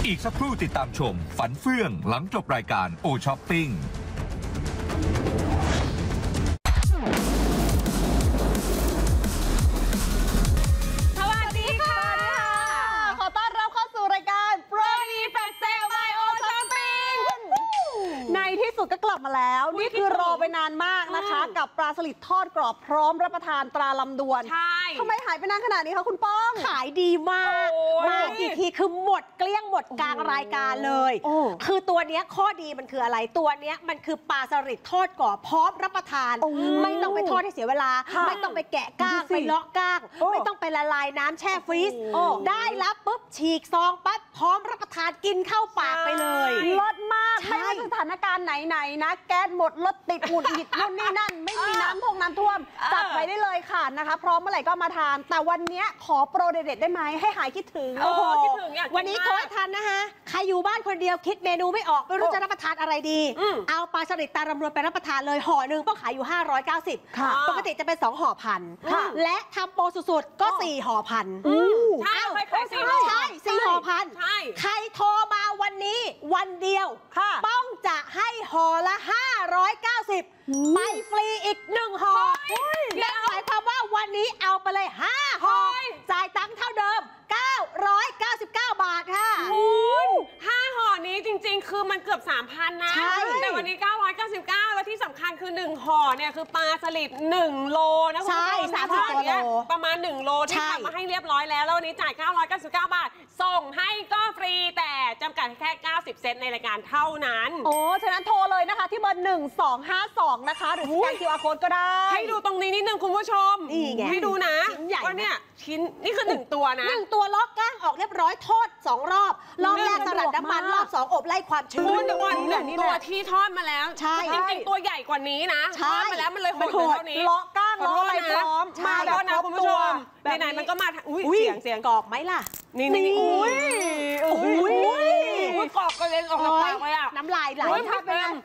อีกสักครู่ติดตามชมฝันเฟื่องหลังจบรายการโอช้อปปิ้งสวัสดีค่ะขอต้อนรับเข้าสู่รายการโปรดีแฟลชเซล by โอช้อปปิ้งในที่สุดก็กลับมาแล้วนี่คือรอไปนานมากนะคะกับปลาสลิดทอดกรอบพร้อมรับประทานตราลำดวนใช่ทำไมหายไปนานขนาดนี้คะคุณป้องขายดีมากมากี่ทีคือหมดเกลี้ยงหมดกลางรายการเลยคือตัวเนี้ยข้อดีมันคืออะไรตัวเนี้ยมันคือปลาสลิดทอดกรอบพร้อมรับประทานไม่ต้องไปทอดให้เสียเวลาไม่ต้องไปแกะก้างไปเลาะก้างไม่ต้องไปละลายน้ำแช่ฟรีซได้แล้วปุ๊บฉีกซองปั๊บพร้อมรับประทานกินเข้าปากไปเลยรสมากไม่ว่าสถานการณ์ไหนๆนะแก๊สหมดรถติดหงุดหงิดนู่นนี่นั่นไม่มีน้ำท่วมจัดไปได้เลยค่ะนะคะพร้อมเมื่อไหร่ก็มาทานแต่วันนี้ขอโปรเด็ดๆได้ไหมให้หายคิดถึงคิดถึงอยากวันนี้โค้ชทันนะคะใครอยู่บ้านคนเดียวคิดเมนูไม่ออกไม่รู้จะรับประทานอะไรดีเอาปลาสลิดตาลำดวนไปรับประทานเลยห่อหนึ่งต้องขายอยู่590ปกติจะเป็น2ห่อพันและทำโปรสุดๆก็4ห่อพันใช่ 4ห่อพันใครโทรมาวันนี้วันเดียวต้องจะให้ห่อละ590ไปฟรีอีก1ห่อนั่นหมายความว่าวันนี้เอาไปเลย5ห่อจ่ายตังค์เท่าเดิม999 บาทค่ะ 5ห่อนี้จริงๆคือมันเกือบ 3,000 นะแต่วันนี้999แล้วที่สำคัญคือ1ห่อเนี่ยคือปลาสลิด1โลนะคุณผู้ชม30 โลประมาณ1โลที่ทำมาให้เรียบร้อยแล้ววันนี้จ่าย999 บาทส่งให้ก็ฟรีแต่จำกัดแค่90 เซนต์ในรายการเท่านั้นฉะนั้นโทรเลยนะคะที่เบอร์1252นะคะหรือสแกน QR Code ก็ได้ให้ดูตรงนี้นิดนึงคุณผู้ชมให้ดูนะว่าเนี่ยชิ้นนี่คือ1ตัวนะ 1ตัวล็อกก้างออกเรียบร้อยทอด2รอบรอบแรกสลัดน้ำมันรอบ2อบไล่ความชื้นแต่วัน1ตัวที่ทอดมาแล้วจริงๆตัวใหญ่กว่านี้นะทอดมาแล้วมันเลยโหดเท่านี้ล็อกก้างล็อกอะไรพร้อมมาแล้วนะคุณผู้ชมไหนๆมันก็มาเสียงกรอบไหมล่ะนี่กรอบกระเด็นออกจากปากเลยอ่ะน้ำลายไหลถ้าเป็น